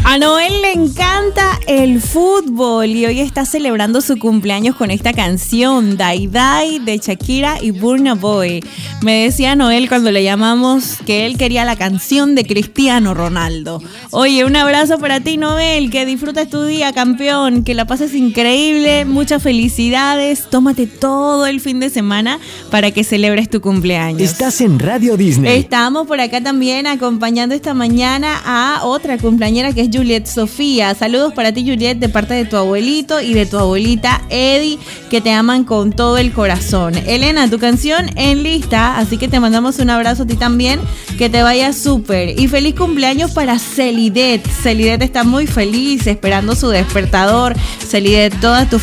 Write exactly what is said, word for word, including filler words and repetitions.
A Noel le encanta el fútbol y hoy está celebrando su cumpleaños con esta canción, Die Die, de Shakira y Burna Boy. Me decía Noel cuando le llamamos que él quería la canción de Cristiano Ronaldo. Oye, un abrazo para ti, Noel, que disfrutes tu día, campeón, que la pases increíble, muchas felicidades, tómate todo el fin de semana para que celebres tu cumpleaños. Estás en Radio Disney. Estamos por acá también acompañando esta mañana a otra cumpleañera que es Juliet Sofía. Saludos para ti, Juliet, de parte de tu abuelito y de tu abuelita Eddie, que te aman con todo el corazón. Elena, tu canción en lista, así que te mandamos un abrazo a ti también, que te vaya súper. Y feliz cumpleaños para Celidet. Celidet está muy feliz esperando su despertador. Celidet, toda tu